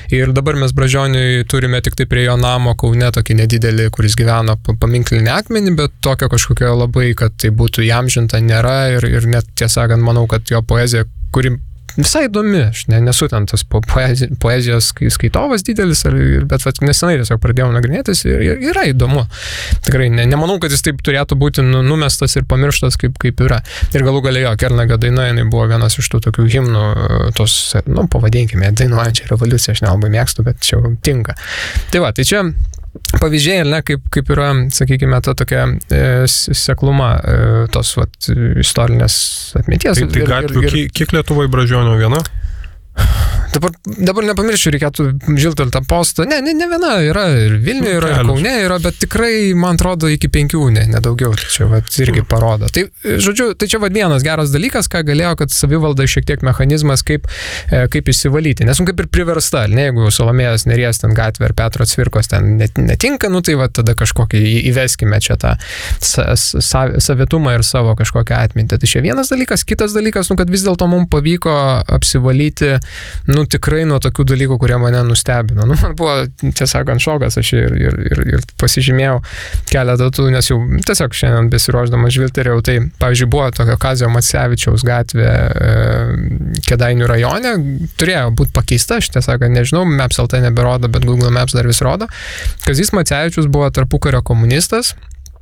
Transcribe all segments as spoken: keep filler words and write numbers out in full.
Ir dabar mes Bražioniui turime tik tai prie jo namo Kaune tokį nedidelį, kuris gyveno paminklinį akmenį, bet tokio kažkokio labai, kad tai būtų įamžinta, nėra. Ir, ir net tiesąkant, manau, kad jo poezija, kuri visai įdomi, aš ne, nesu ten tas poezijos, poezijos skaitovas didelis, ar, bet vat, nesenai tiesiog pradėjau nagrinėtis ir, ir yra įdomu. Tikrai ne, nemanau, kad jis taip turėtų būti numestas ir pamirštas, kaip, kaip yra. Ir galų galėjo, Kernagio daina, jinai buvo vienas iš tų tokių himnų, tos, nu, pavadinkime, dainuojančią revoliuciją, aš nelabai mėgstu, bet čia jau tinka. Tai va, tai čia pavyzdžiai, ne, kaip, kaip yra, sakykime, ta tokia e, sekluma e, tos vat, istorinės atminties. Tai, tai gatvių, ir, ir, kiek Lietuvoje Bražionio viena? Dabar, dabar nepamiršiu, reikėtų žiltelt tą postą. Ne, ne, ne viena yra, ir Vilniuje yra, ir Kaune yra, bet tikrai, man atrodo, iki penkių, ne, nedaugiau. Tai čia vat, irgi parodo. Tai, žodžiu, tai čia vat, vienas geras dalykas, ką galėjo, kad savivalda šiek tiek mechanizmas, kaip, e, kaip įsivalyti. Nes, nu, kaip ir priversta, ne, jeigu Salomėjos Nėries ten gatvė ar Petro Cvirkos ten net, netinka, nu, tai vat, tada kažkokį įveskime čia tą sa, sa, savitumą ir savo kažkokią atmintį. Tai čia vienas dalykas. Kitas dalykas, nu, kad vis dėlto mums pavyko apsivalyti, nu, tikrai nuo tokių dalykų, kurie mane nustebino. Nu, man buvo, tiesą sakant, šokas, aš ir, ir, ir, ir pasižymėjau keletą tų, nes jau tiesiog šiandien besiruošdamas žvilgterėjau, tai, pavyzdžiui, buvo tokia Kazio Macevičiaus gatvė e, Kėdainių rajone, turėjo būti pakeista, aš tiesą sakant, nežinau, Maps L T neberodo, bet Google Maps dar vis rodo. Kazys Macevičius buvo tarpukario komunistas,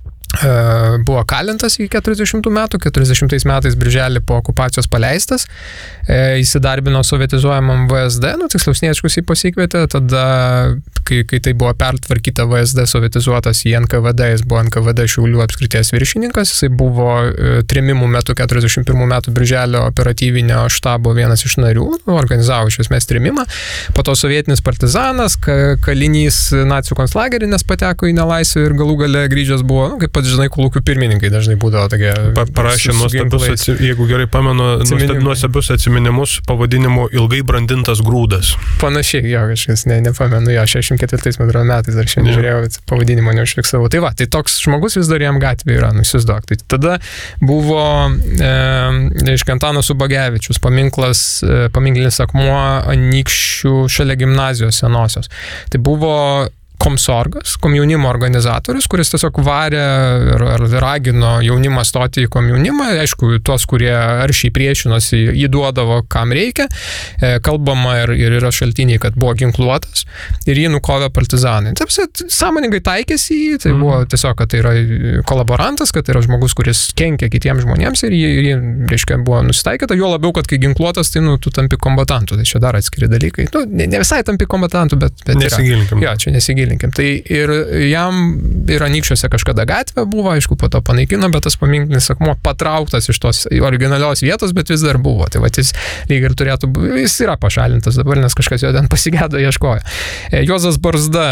buvo kalintas iki keturiasdešimtų metų, keturiasdešimtais metais birželį po okupacijos paleistas, įsidarbino sovietizuojamam V S D, nu, tiksliau Sniečkus jį pasikvietė, tada, kai, kai tai buvo pertvarkyta V S D sovietizuotas į N K V D, jis buvo N K V D Šiaulių apskrities viršininkas, jisai buvo trėmimų metu keturiasdešimt pirmų metų birželio operatyvinio štabo vienas iš narių, nu, organizavo iš esmės trėmimą, po to sovietinis partizanas, kalinys nacių konclagerį, nes pateko į nelaisvę ir galų gale grįžęs buvo, nu, kaip pats žinai, kolūkių pirmininkai dažnai būdavo tokie. Pa, parašė nuostabius, atsi, jeigu gerai pamenu, nuostabius atsiminimus pavadinimu Ilgai brandintas grūdas. Panašiai, jo, kažkas, ne, nepamenu, jo, šešiasdešimt ketvirtais metais dar šiandien žiūrėjau, pavadinimo neužfiksavau. Tai va, tai toks žmogus vis dar jam gatvė yra, nusisdok. Tai tada buvo, e, reiškia, Antanas Ubagevičius, paminklas, e, paminklinis akmuo Anykščių šalia gimnazijos senosios. Tai buvo komsorgas, komjaunimo organizatorius, kuris tiesiog varė ir, ir ragino jaunimą stoti į komjaunimą, aišku, tuos, kurie aršiai priešinosi, įduodavo, kam reikia, e, kalbama ir, ir yra šaltiniai, kad buvo ginkluotas ir jį nukovė partizanai. Taip, sąmoningai taikėsi į jį, tai buvo tiesiog, kad tai yra kolaborantas, kad tai yra žmogus, kuris kenkia kitiems žmonėms ir jį, jį reiškia, buvo nusitaikyta, jo labiau, kad kai ginkluotas, tai nu, tu tampi kombatantu, tai čia dar atskiri dalykai. Nu, ne, ne visai tampi kombatantu, bet, bet nesigilinkim. Jo, čia nesigilinkim. Tai ir jam ir Anykščiuose kažkada gatvė buvo, aišku, po to panaikino, bet tas paminklinis akmuo patrauktas iš tos originalios vietos, bet vis dar buvo. Tai va, jis lyg ir turėtų, jis yra pašalintas dabar, nes kažkas jo ten pasigėdo, ieškojo. Juozas Barzda,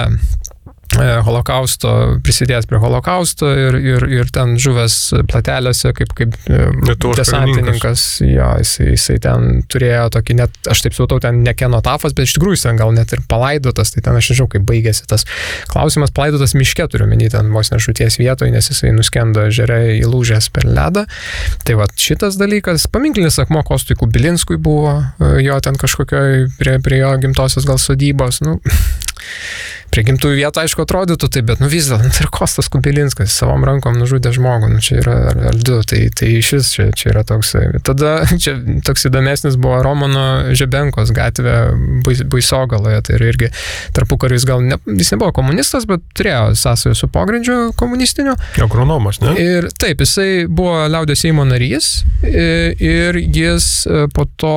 holokausto, prisidėjęs prie holokausto ir, ir, ir ten žuvęs platelėse kaip, kaip desantininkas. Jo, jisai, jisai ten turėjo tokį, net, aš taip supratau, ten ne kenotafas, bet iš tikrųjų jis ten gal net ir palaidotas, tai ten aš nežinau, kaip baigėsi tas klausimas, palaidotas miške, turiu menį, ten vos nežūties vietoje, nes jisai nuskendo ežere įlūžęs per ledą. Tai va, šitas dalykas, paminklinis akmuo Kostui Kubilinskui buvo, jo ten kažkokioj prie, prie jo gimtosios gal sodybos, nu... Prie gimtųjų vietų, aišku, atrodytų taip, bet nu vis dėlto, tai ir Kostas Kubilinskas savom rankom nužudė žmogų, nu čia yra ar, ar du, tai, tai šis čia, čia yra toksai. Tada čia toks įdomesnis buvo Romano Žebenkos gatvė Baisogaloje, tai yra irgi tarpukariu jis gal, ne, jis nebuvo komunistas, bet turėjo sąsajų su pogrindžiu komunistiniu. Agronomas, ne? Ir taip, jisai buvo Liaudies Seimo narys ir jis po to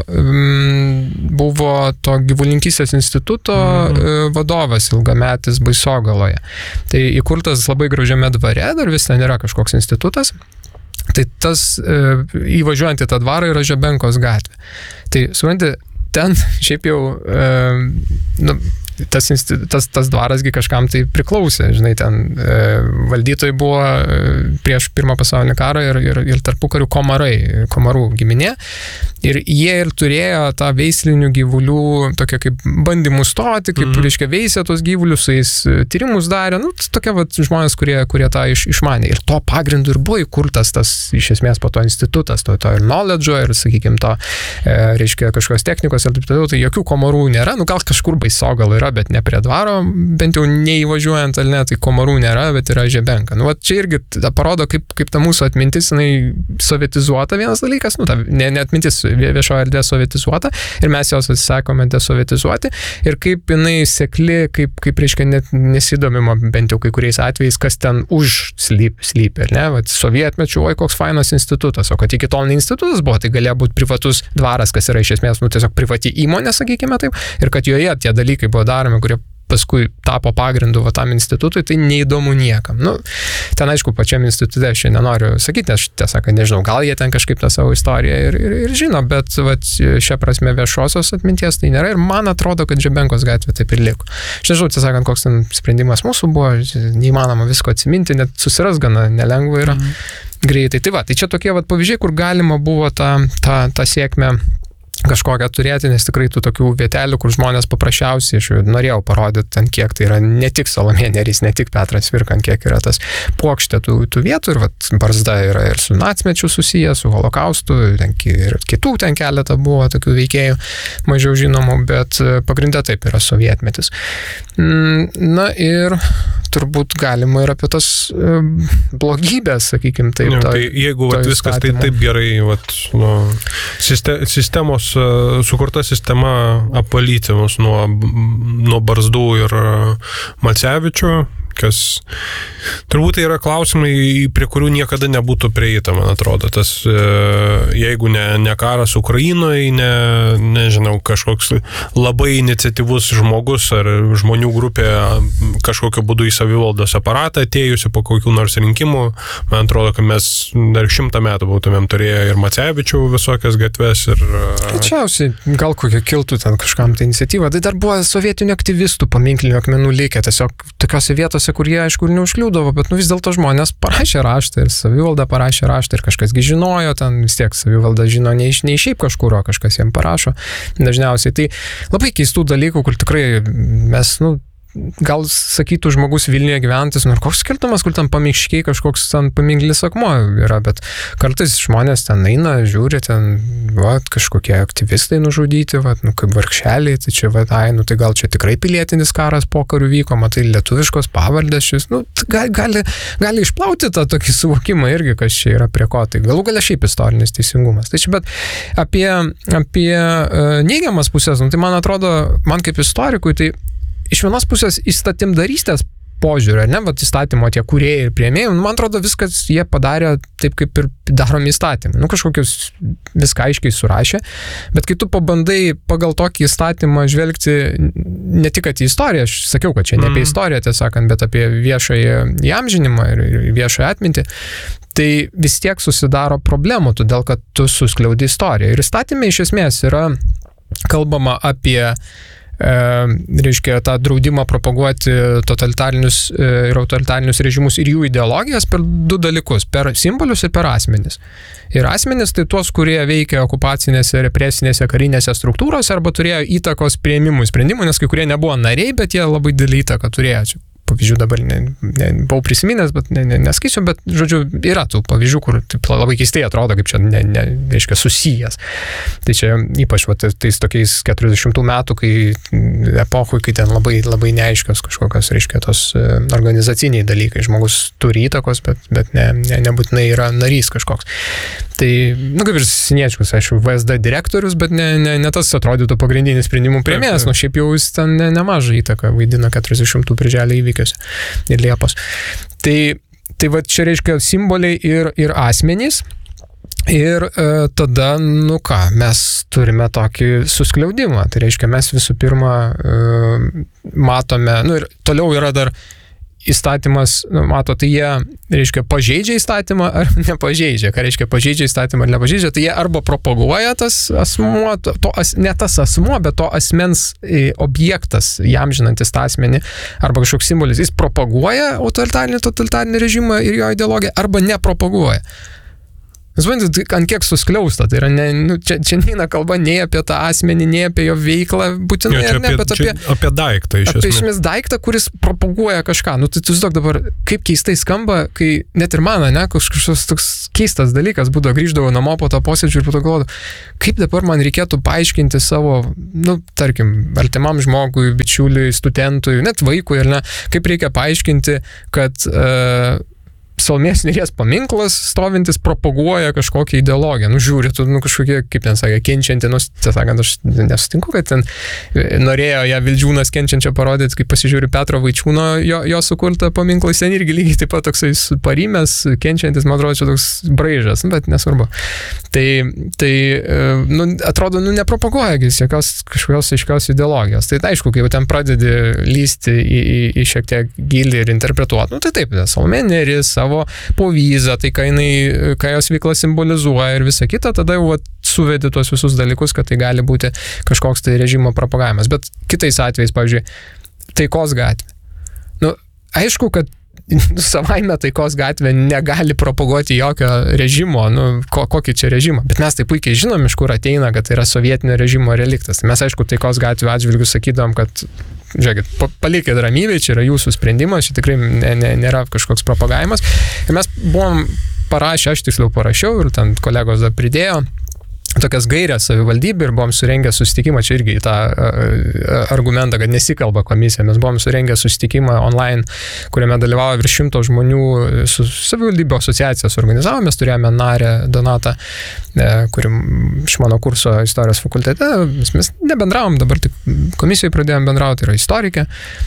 um, buvo to gyvulininkystės instituto mhm. vadovas ilgametis Baisogaloje. Tai įkurtas labai gražiame dvare, dar vis ten yra kažkoks institutas. Tai tas e, įvažiuojant į tą dvarą yra Žebenkos gatvė. Tai, supranti, ten šiaip jau, e, nu, tas, tas, tas dvarasgi kažkam tai priklausė, žinai, ten e, valdytojai buvo prieš pirmą pasaulinį karą ir, ir, ir tarpukarių komarai, komarų giminė. Ir jie ir turėjo tą veislinių gyvulių tokia kaip bandymų stoti, kaip, mm-hmm. reiškia, veisė tos gyvulius, su jais tyrimus darė, nu, tokie vat žmonės, kurie, kurie tą iš, išmanė. Ir to pagrindu ir buvo įkurtas tas, iš esmės, po to institutas, to, to ir knowledge'o, ir, sakykime, to, e, reiškia, kažkokios technikos ir taip toliau, tai jokių komarų nėra, nu, gal kažkur baiso gal yra, bet ne prie dvaro, bent jau neįvažiuojant, ar ne, tai komarų nėra, bet yra žebenka. Nu, vat čia irgi ta parodo, kaip, kaip ta mūsų atmintis, jinai sovietizuota vienas dalykas, nu, ta ne, ne atmintis, viešoji erdvė sovietizuota ir mes jos atsisakome desovietizuoti ir kaip jinai sekli, kaip, kaip reiškia, net nesidomima bent jau kai kuriais atvejais, kas ten už slyp, slypi, ar ne? Vat sovietmečiu, oi, koks fainas institutas, o kad iki tol ne institutas buvo, tai galėjo būti privatus dvaras, kas yra iš esmės, nu, tiesiog privati įmonė, sakykime taip, ir kad joje tie dalykai buvo daromi, kurie paskui tapo pagrindu va tam institutui, tai neįdomu niekam. Nu, ten aišku, pačiam institutui aš nenoriu sakyti, aš tiesą sakant, nežinau, gal jie ten kažkaip tą savo istoriją ir, ir, ir žino, bet va, šią prasme viešosios atminties tai nėra ir man atrodo, kad Žebenkos gatvė taip ir liko. Aš nežinau, tiesą sakant, koks ten sprendimas mūsų buvo, neįmanoma visko atsiminti, net susiras gana nelengva yra mm. greitai. Tai va, tai čia tokie va pavyzdžiai, kur galima buvo tą, tą, tą sėkmę kažkokią turėti, nes tikrai tų tokių vietelių, kur žmonės paprasčiausiai, aš norėjau parodyti ten, kiek tai yra ne tik Salomėja Nėris, ne tik Petras Cvirka, kiek yra tas puokštė tų, tų vietų ir vat, Barzda yra ir su nacmečiu susijęs, su holokaustu, ten, ir kitų ten keletą buvo tokių veikėjų, mažiau žinomų, bet pagrinde taip yra sovietmetis. Na ir turbūt galima ir apie tas blogybės, sakykime, taip. Ja, tai jeigu vat, viskas tai taip gerai, vat, nu, sistemos, sukurta sistema apvalyti mus nuo, nuo Barzdų ir Macevičių, kas turbūt tai yra klausimai, prie kurių niekada nebūtų prieita, man atrodo. Tas, jeigu ne, ne karas Ukrainoje, ne, nežinau, kažkoks labai iniciatyvus žmogus ar žmonių grupė kažkokiu būdu į savivaldos aparatą atėjusi po kokių nors rinkimų, man atrodo, kad mes dar šimtą metų būtumėm turėję ir Macevičių visokias gatves. Ir Tačiausiai, gal kokia kiltų ten kažkam tai iniciatyva. Tai dar buvo sovietinių aktyvistų paminklinių akmenų likę, tiesiog tokiose vietose, kur jie, aišku, neužkliūdavo, bet nu vis dėlto žmonės parašė raštą ir savivalda parašė raštą ir kažkasgi žinojo, ten vis tiek savivalda žino ne iš, ne iš šiaip kažkur, o kažkas jiem parašo dažniausiai. Tai labai keistų dalykų, kur tikrai mes, nu, gal sakytų žmogus Vilniuje gyventis, nu ir koks skirtumas, kur ten pamiškiai kažkoks ten paminklis akmuo yra, bet kartais žmonės ten eina, žiūri, ten, va, kažkokie aktyvistai nužudyti, va, nu, kaip vargšeliai, tai čia, va, ai, nu, tai gal čia tikrai pilietinis karas po karių vyko, matai, lietuviškos pavardės šis, nu, gali, gali, gali išplauti tą tokį suvokimą irgi, kas čia yra prie ko, tai galų galia šiaip istorinis teisingumas. Tai čia, bet apie, apie uh, neigiamas pusės, nu, tai man atrodo, man kaip istorikui, tai iš vienos pusės įstatymdarystės požiūrio, ne, bet įstatymo tie kūrėjai ir priėmėjai, man atrodo, viskas jie padarė taip, kaip ir daromi įstatymai. Nu, kažkokius viską aiškiai surašė, bet kai tu pabandai pagal tokį įstatymą žvelgti ne tik į istoriją, aš sakiau, kad čia ne apie istoriją, tiesąkant, bet apie viešąjį įamžinimą ir viešąją atmintį, tai vis tiek susidaro problemų, todėl kad tu suskliaudi istoriją. Ir įstatymai iš esmės yra kalbama apie E, reiškia tą draudimą propaguoti totalitarinius e, ir autoritarinius režimus ir jų ideologijas per du dalykus, per simbolius ir per asmenis. Ir asmenis tai tuos, kurie veikia okupacinėse, represinėse, karinėse struktūrose arba turėjo įtakos priėmimų sprendimų, nes kai kurie nebuvo nariai, bet jie labai didelį įtaką turėjo. Čia pavyzdžių dabar ne, ne, buvau prisiminęs, bet ne, ne, neskaisiu, bet, žodžiu, yra tų pavyzdžių, kur taip, labai keistai atrodo, kaip čia, ne, ne, reiškia, susijęs. Tai čia ypač va, tais tokiais keturiasdešimtų metų, kai epochui, kai ten labai, labai neaiškios kažkokios, reiškia, tos organizaciniai dalykai. Žmogus turi įtakos, bet, bet ne, ne, nebūtinai yra narys kažkoks. Tai, nu, kaip ir Siniečkus, aišku, V S D direktorius, bet ne, ne, ne tas atrodytų pagrindinis sprendimų priėmėjas, nu, šiaip jau jis ten ne, nemažą įtaką vaidina keturiasdešimtų birželio įvykiuose ir Liepos. Tai, tai va, čia reiškia simboliai ir, ir asmenys. Ir e, tada, nu ką, mes turime tokį suskliaudimą. Tai reiškia, mes visų pirma e, matome, nu ir toliau yra dar įstatymas, nu, mato, tai jie, reiškia, pažeidžia įstatymą ar nepažeidžia. Ką reiškia pažeidžia įstatymą ar nepažeidžia, tai jie arba propaguoja tas asmuo, to, to, ne tas asmuo, bet to asmens objektas, jam žinantis tą asmenį, arba kažkoks simbolis, jis propaguoja autoritarinį, totalitarinį režimą ir jo ideologiją, arba nepropaguoja. Suprantate, ant kiek suskliausta, tai yra, ne, nu, čia, čia neina kalba nei apie tą asmenį, nei apie jo veiklą, būtinai, jo, ar ne, apie, bet apie, apie daiktą iš esmės. Apie išmės daiktą, kuris propaguoja kažką. Nu, tai tu žinok dabar, kaip keistai skamba, kai net ir man, ne, kažkoks toks keistas dalykas būdavo, grįždavau namo po to posėdžių ir po to galvodavau, kaip dabar man reikėtų paaiškinti savo, nu, tarkim, artimam žmogui, bičiuliui, studentui, net vaikui, ar ne, kaip reikia paaiškinti, kad uh, Salomėjos Nėries paminklas stovintis propaguoja kažkokią ideologiją. Nu, žiūri, tu, nu, kažkokie, kaip ten sakė, kenčianti, nu, tiesąkant, aš nesutinku, kad ten norėjo ją Vildžiūnas kenčiančią parodyti, kai pasižiūri Petro Vaičiūno, jo, jo sukurtą paminklą, ten irgi lygiai taip pat toksai parimęs, kenčiantis, man atrodo, čia toks braižas, bet nesvarbu. Tai, tai nu, atrodo, nu, nepropaguoja jokios kažkokios aiškios ideologijos. Tai aišku, kai jau ten pradedi lysti į, į, į šiek tiek gilį ir interpretuoti, nu, tai taip, Salomėja Nėris, savo povyzą, tai ką, jinai, ką jos veikla simbolizuoja ir visa kita, tada jau suvedi tuos visus dalykus, kad tai gali būti kažkoks tai režimo propagavimas. Bet kitais atvejais, pavyzdžiui, Taikos gatvė. Nu, aišku, kad savaime Taikos gatvė negali propaguoti jokio režimo, nu, ko, kokį čia režimą. Bet mes tai puikiai žinom, iš kur ateina, kad tai yra sovietinio režimo reliktas. Mes, aišku, Taikos gatvė atžvilgių sakydom, kad žiūrėkit, palikit ramybę, čia yra jūsų sprendimas, čia tikrai ne, ne, nėra kažkoks propagavimas. Ir mes buvom parašę, aš tiksliau parašiau ir ten kolegos dar pridėjo tokias gairias savivaldybė ir buvom surengę susitikimą, čia irgi į tą argumentą, kad nesikalba komisija, mes buvom surengę susitikimą online, kuriame dalyvavo virš šimto žmonių, su savivaldybių asociacijas organizavome, mes turėjome narę Donatą, kuri iš mano kurso istorijos fakultete, mes nebendravom, dabar tik komisijai pradėjom bendrauti, yra istorikė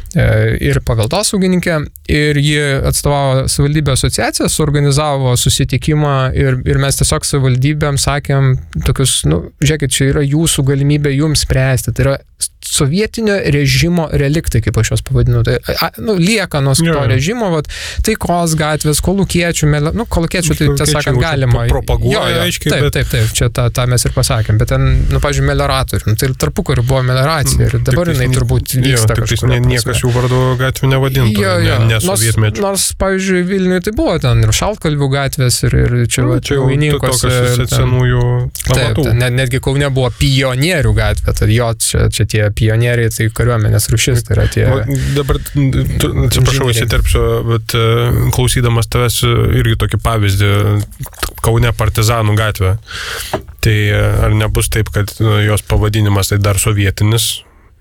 ir paveldosaugininkė, ir ji atstovavo savivaldybių asociaciją, suorganizavo susitikimą ir, ir mes tiesiog savivaldybėm sakėm, tokius, nu, žiūrėkit, čia yra jūsų galimybė jums spręsti, tai yra sovietinio režimo reliktai, kaip aš juos pavadinu, tai, a, nu, liekanos to režimo, vat, Taikos gatvės, kolūkiečių, mele, nu, kolūkiečių, tai tiesą sakant, galima. Propaguoja, aiškiai, taip, bet... taip, taip, čia tą, tą mes ir pasakėm, bet ten, nu, pažiūrėjau, melioratorių, nu, tai tarpukariu buvo melioracija ir dabar jinai turbūt vyksta kažkur. Ne, niekas jų vardu gatvių nevadintų, jo, jo. ne, ne sovietmečių. Nors, nors, pavyzdžiui, Vilniuje tai buvo ten ir Šaltkalvių gatvės ir, ir čia, nu, čia Vaininkos. Senųjų taip, ten, netgi Kaune buvo pionierių gatvė, tai jo, čia, čia tie pionieriai, tai kariuomenės rūšis, tai yra tie... Dabar, atsiprašau, įsiterpsiu, bet klausydamas tavęs irgi tokį pavyzdį, Kaune partizanų gatvė. Tai ar nebus taip, kad jos pavadinimas tai dar sovietinis?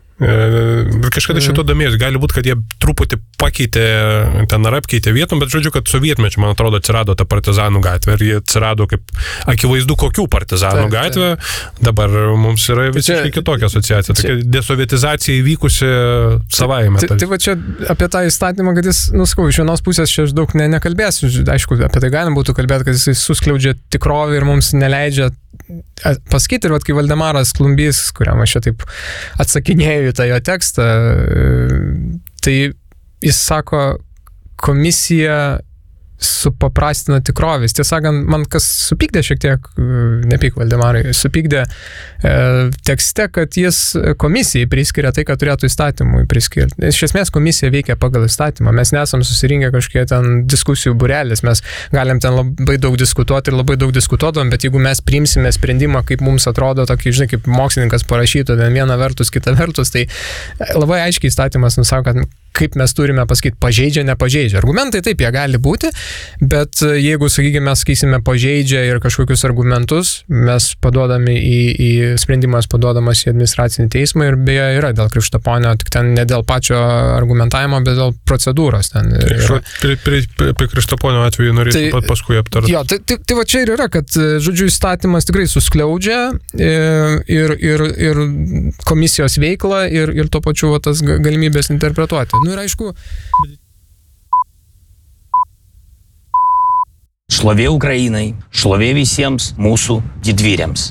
Bet kažkada šito domėjus, gali būti, kad jie truputį pakeitė, ten ar apkeitė vietom, bet žodžiu, kad sovietmečiu, man atrodo, atsirado ta partizanų gatvė ir jie atsirado kaip akivaizdu kokių partizanų taip, gatvė, taip. Dabar mums yra visiškai kitokia asociacija, tokia desovietizacija įvykusi savaime. Tai, tai va čia apie tą įstatymą, kad jis, nuskau, iš vienos pusės čia aš daug ne, nekalbėsiu, aišku, apie tai galim būtų kalbėti, kad jis suskliaudžia tikrovę ir mums neleidžia pasakyti, ir vat, kai Valdemaras Klumbys, kuriam aš čia taip atsakinėjau į tą jo tekstą, tai jis sako, komisija supaprastina tikrovės. Tiesą sakant, man kas supykdė šiek tiek, nepyk Valdemarai, supykdė e, tekste, kad jis komisijai priskiria tai, kad turėtų įstatymui priskirti. Iš esmės komisija veikia pagal įstatymą. Mes nesam susirinkę kažkokie ten diskusijų būrelis, mes galim ten labai daug diskutuoti ir labai daug diskutuotom, bet jeigu mes priimsime sprendimą, kaip mums atrodo, tokį, žinai, kaip mokslininkas parašytų, viena vertus, kita vertus, tai labai aiškiai įstatymas nusako, kad kaip mes turime pasakyti, pažeidžia, nepažeidžia. Argumentai taip, jie gali būti, bet jeigu, sakykime, mes sakysime pažeidžia ir kažkokius argumentus, mes paduodami į, į sprendimas paduodamas į administracinį teismą ir beje yra dėl Krištaponio, tik ten ne dėl pačio argumentavimo, bet dėl procedūros. Ten tai, prie prie, prie Krištaponio atveju norėčiau tai, pat paskui aptarti. Jo, tai, tai, tai va čia ir yra, kad, žodžiu, įstatymas tikrai suskliaudžia ir, ir, ir komisijos veiklą ir, ir tuo pačiu va, tas galimybės interpretuoti. Nu ir aišku... Šlovė Ukrainai, šlovė visiems mūsų didvyriams.